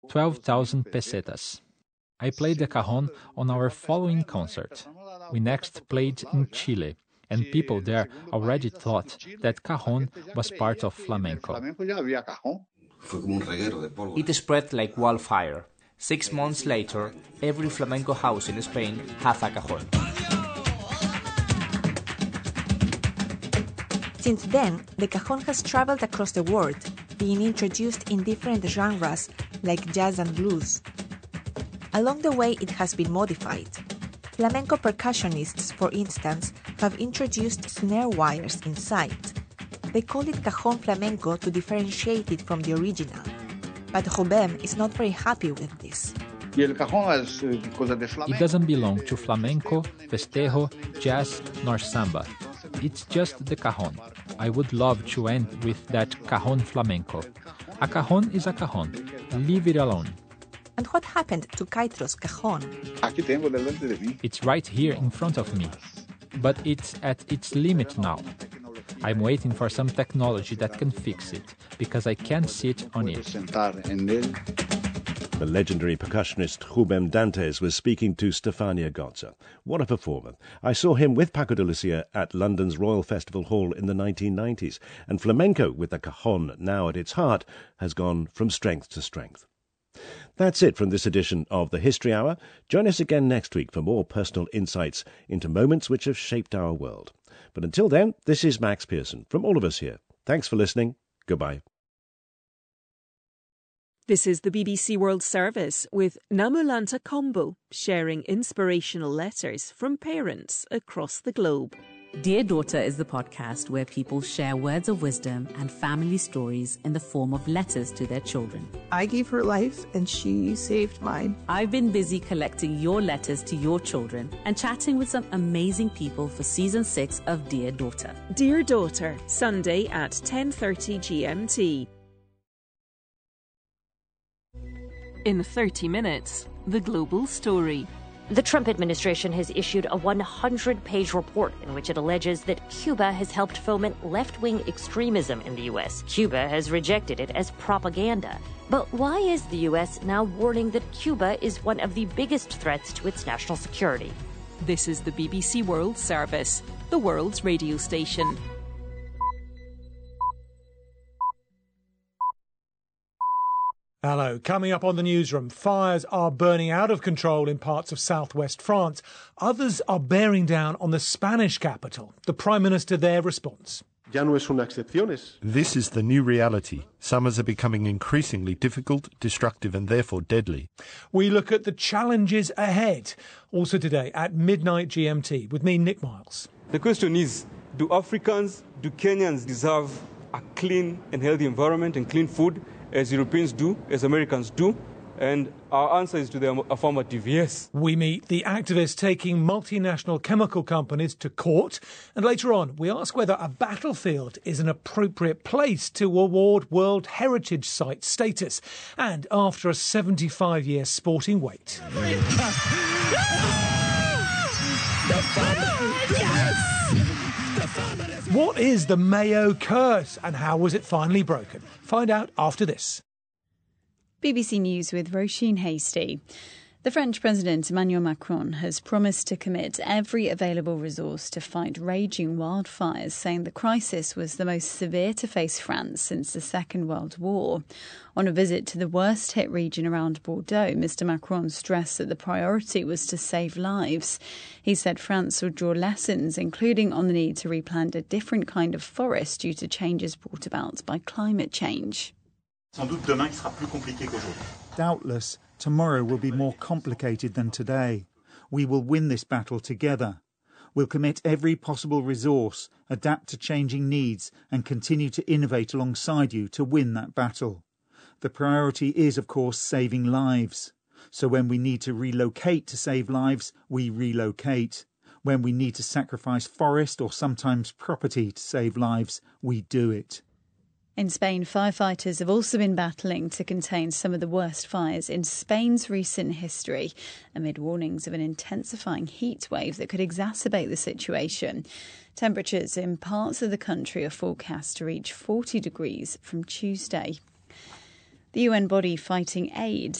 12,000 pesetas. I played the cajon on our following concert. We next played in Chile, and people there already thought that cajon was part of flamenco. It spread like wildfire. 6 months later, every flamenco house in Spain has a cajon. Since then, the cajon has traveled across the world, being introduced in different genres like jazz and blues. Along the way, it has been modified. Flamenco percussionists, for instance, have introduced snare wires inside. They call it cajon flamenco to differentiate it from the original. But Rubem is not very happy with this. It doesn't belong to flamenco, festejo, jazz, nor samba. It's just the cajon. I would love to end with that cajon flamenco. A cajon is a cajon. Leave it alone. And what happened to Caetro's cajon? It's right here in front of me. But it's at its limit now. I'm waiting for some technology that can fix it, because I can't sit on it. The legendary percussionist Rubem Dantes was speaking to Stefania Gotza. What a performer. I saw him with Paco de Lucia at London's Royal Festival Hall in the 1990s, and flamenco, with the cajon now at its heart, has gone from strength to strength. That's it from this edition of the History Hour. Join us again next week for more personal insights into moments which have shaped our world. But until then, this is Max Pearson from all of us here. Thanks for listening. Goodbye. This is the BBC World Service with Namulanta Kombo sharing inspirational letters from parents across the globe. Dear Daughter is the podcast where people share words of wisdom and family stories in the form of letters to their children. I gave her life and she saved mine. I've been busy collecting your letters to your children and chatting with some amazing people for Season 6 of Dear Daughter. Dear Daughter, Sunday at 10:30 GMT. In 30 minutes, the global story. The Trump administration has issued a 100-page report in which it alleges that Cuba has helped foment left-wing extremism in the U.S. Cuba has rejected it as propaganda. But why is the U.S. now warning that Cuba is one of the biggest threats to its national security? This is the BBC World Service, the world's radio station. Hello. Coming up on the newsroom, fires are burning out of control in parts of southwest France. Others are bearing down on the Spanish capital. The Prime Minister there responds. This is the new reality. Summers are becoming increasingly difficult, destructive and therefore deadly. We look at the challenges ahead. Also today at midnight GMT with me, Nick Miles. The question is, do Africans, do Kenyans deserve a clean and healthy environment and clean food as Europeans do, as Americans do? And our answer is to the affirmative, yes. We meet the activists taking multinational chemical companies to court. And later on, we ask whether a battlefield is an appropriate place to award World Heritage Site status. And after a 75-year sporting wait. What is the Mayo curse and how was it finally broken? Find out after this. BBC News with Roisin Hasty. The French President Emmanuel Macron has promised to commit every available resource to fight raging wildfires, saying the crisis was the most severe to face France since the Second World War. On a visit to the worst-hit region around Bordeaux, Mr Macron stressed that the priority was to save lives. He said France would draw lessons, including on the need to replant a different kind of forest due to changes brought about by climate change. Doubtless, tomorrow will be more complicated than today. We will win this battle together. We'll commit every possible resource, adapt to changing needs and continue to innovate alongside you to win that battle. The priority is, of course, saving lives. So when we need to relocate to save lives, we relocate. When we need to sacrifice forest or sometimes property to save lives, we do it. In Spain, firefighters have also been battling to contain some of the worst fires in Spain's recent history, amid warnings of an intensifying heat wave that could exacerbate the situation. Temperatures in parts of the country are forecast to reach 40 degrees from Tuesday. The UN body fighting AIDS